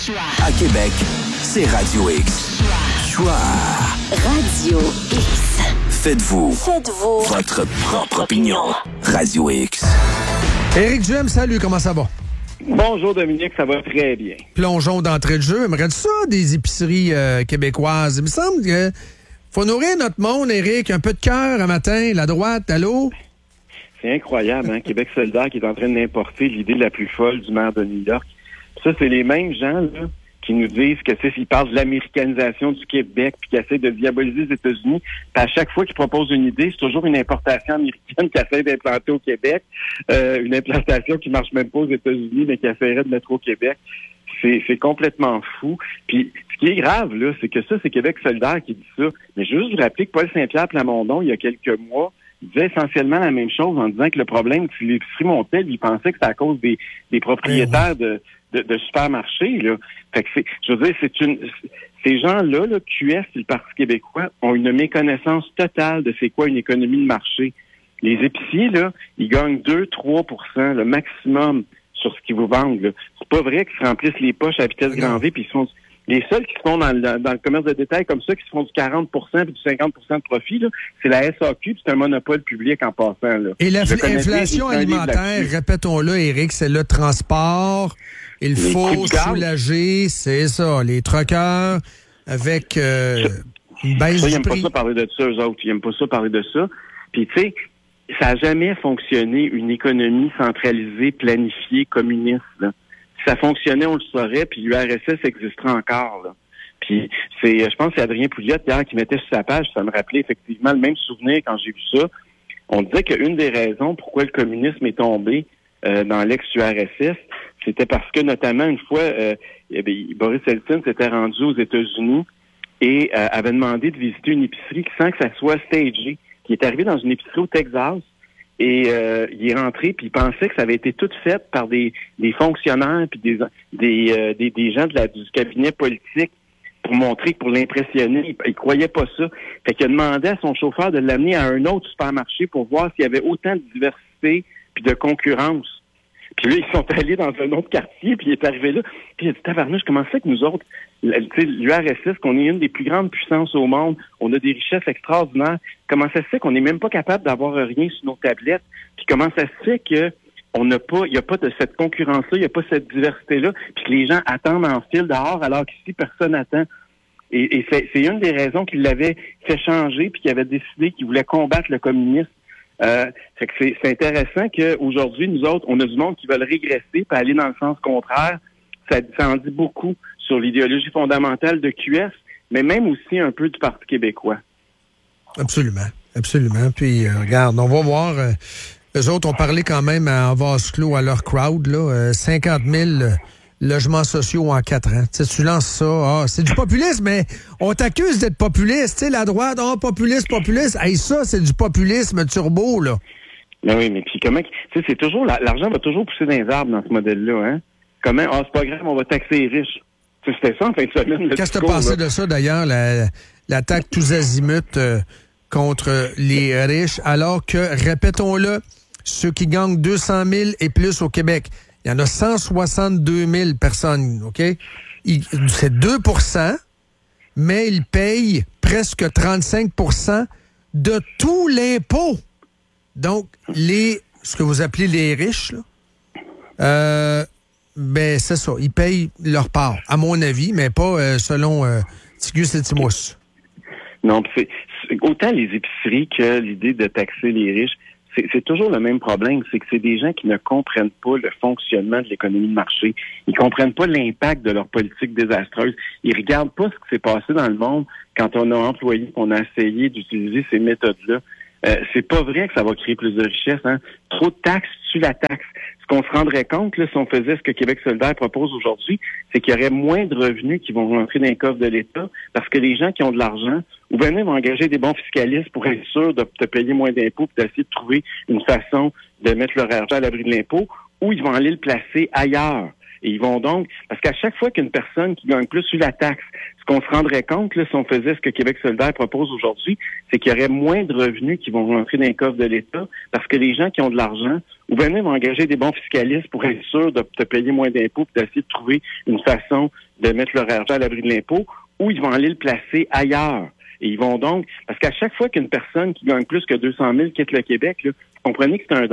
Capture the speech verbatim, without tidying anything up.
À Québec, c'est Radio X. Choix. Radio X. Faites-vous. Faites-vous. Votre propre opinion. Radio X. Éric Duhem, salut, comment ça va? Bonjour Dominique, ça va très bien. Plongeons d'entrée de jeu. Aimerais-tu ça, des épiceries euh, québécoises? Il me semble que faut nourrir notre monde, Éric. Un peu de cœur un matin, la droite, allô? C'est incroyable, hein? Québec solidaire qui est en train d'importer l'idée la plus folle du maire de New York. Ça, c'est les mêmes gens là, qui nous disent que c'est s'ils parlent de l'américanisation du Québec puis qui essaient de diaboliser les États-Unis. Puis à chaque fois qu'ils proposent une idée, c'est toujours une importation américaine qui essaie d'implanter au Québec. Euh, une implantation qui marche même pas aux États-Unis, mais qui essaierait de mettre au Québec. C'est, c'est complètement fou. Puis ce qui est grave, là, c'est que ça, c'est Québec solidaire qui dit ça. Mais je veux juste vous rappeler que Paul Saint-Pierre Plamondon, il y a quelques mois, disait essentiellement la même chose en disant que le problème que l'épicerie montait, il pensait que c'était à cause des, des propriétaires de, de, de supermarchés. Là. Fait que c'est, je veux dire, c'est une, ces gens-là, là, Q S et le Parti québécois, ont une méconnaissance totale de c'est quoi une économie de marché. Les épiciers, là, ils gagnent deux à trois pour cent le maximum sur ce qu'ils vous vendent. Là. C'est pas vrai qu'ils se remplissent les poches à vitesse grand V, puis ils sont les seuls qui se font dans le, dans le commerce de détail comme ça, qui se font du quarante pour cent puis du cinquante pour cent de profit, là, c'est la S A Q, puis c'est un monopole public en passant. Là. Et l'inflation alimentaire, répétons-le, Éric, c'est le transport. Il les faut soulager, c'est ça, les truckers avec euh, une baisse ça, du ils n'aiment prix. pas ça parler de ça, eux autres. Ils n'aiment pas ça parler de ça. Puis, tu sais, ça n'a jamais fonctionné une économie centralisée, planifiée, communiste, là. Si ça fonctionnait, on le saurait, puis l'U R S S existerait encore, là. Puis c'est, je pense que c'est Adrien Pouliot hier qui mettait sur sa page, ça me rappelait effectivement le même souvenir quand j'ai vu ça. On disait qu'une des raisons pourquoi le communisme est tombé euh, dans l'ex-U R S S, c'était parce que notamment une fois, euh, eh bien, Boris Eltsine s'était rendu aux États-Unis et euh, avait demandé de visiter une épicerie sans que ça soit stagé. Il est arrivé dans une épicerie au Texas. Et euh, il est rentré, puis il pensait que ça avait été tout fait par des, des fonctionnaires puis des des, euh, des des gens de la, du cabinet politique pour montrer, pour l'impressionner. Il, il croyait pas ça. Fait qu'il a demandé à son chauffeur de l'amener à un autre supermarché pour voir s'il y avait autant de diversité puis de concurrence. Puis là, ils sont allés dans un autre quartier, puis il est arrivé là. Puis il a dit, tabarnouche, comment ça que nous autres, l'U R S S, qu'on est une des plus grandes puissances au monde, on a des richesses extraordinaires, comment ça se fait qu'on n'est même pas capable d'avoir rien sur nos tablettes? Puis comment ça se fait que on n'a pas, il n'y a pas de cette concurrence-là, il n'y a pas cette diversité-là, puis que les gens attendent en file dehors, alors qu'ici, personne n'attend. Et, et c'est, c'est une des raisons qu'il l'avait fait changer, puis qu'il avait décidé qu'il voulait combattre le communisme. Euh, fait que c'est, c'est intéressant qu'aujourd'hui, nous autres, on a du monde qui veulent régresser puis aller dans le sens contraire. Ça, ça en dit beaucoup sur l'idéologie fondamentale de Q S, mais même aussi un peu du Parti québécois. Absolument, absolument. Puis, euh, regarde, on va voir. Euh, eux autres ont parlé quand même en vase clos à leur crowd, là, euh, cinquante mille euh, logements sociaux en quatre ans. Tu sais, tu lances ça, ah, c'est du populisme, mais on t'accuse d'être populiste. Tu sais, la droite, oh, populiste, populiste. Hey, ça, c'est du populisme turbo, là. Ben oui, mais puis comment, tu sais, c'est toujours, la, l'argent va toujours pousser dans les arbres dans ce modèle-là, hein. Comment, ah, c'est pas grave, on va taxer les riches. Tu sais, c'était ça en fin de semaine. Qu'est-ce que tu as pensé de ça, d'ailleurs, la, l'attaque tous azimuts euh, contre les riches, alors que, répétons-le, ceux qui gagnent deux cent mille et plus au Québec, il y en a cent soixante-deux mille personnes, OK? Il, c'est deux pour cent, mais ils payent presque trente-cinq pour cent de tout l'impôt. Donc, les ce que vous appelez les riches, là, euh, ben c'est ça, ils payent leur part, à mon avis, mais pas euh, selon euh, Tigus et Timous. Non, c'est, c'est autant les épiceries que l'idée de taxer les riches. C'est, c'est toujours le même problème, c'est que c'est des gens qui ne comprennent pas le fonctionnement de l'économie de marché. Ils comprennent pas l'impact de leur politique désastreuse. Ils regardent pas ce qui s'est passé dans le monde quand on a employé, qu'on a essayé d'utiliser ces méthodes-là. Euh, c'est pas vrai que ça va créer plus de richesse, hein. Trop de taxes tue la taxe. Ce qu'on se rendrait compte, là, si on faisait ce que Québec solidaire propose aujourd'hui, c'est qu'il y aurait moins de revenus qui vont rentrer dans les coffres de l'État parce que les gens qui ont de l'argent, ou bien même vont engager des bons fiscalistes pour être sûr de te payer moins d'impôts et d'essayer de trouver une façon de mettre leur argent à l'abri de l'impôt, ou ils vont aller le placer ailleurs. Et ils vont donc, parce qu'à chaque fois qu'une personne qui gagne plus sur la taxe, ce qu'on se rendrait compte, là, si on faisait ce que Québec solidaire propose aujourd'hui, c'est qu'il y aurait moins de revenus qui vont rentrer dans les coffres de l'État parce que les gens qui ont de l'argent, ou bien même vont engager des bons fiscalistes pour être sûr de te payer moins d'impôts et d'essayer de trouver une façon de mettre leur argent à l'abri de l'impôt ou ils vont aller le placer ailleurs. Et ils vont donc, parce qu'à chaque fois qu'une personne qui gagne plus que deux cent mille quitte le Québec, là, vous comprenez que c'est un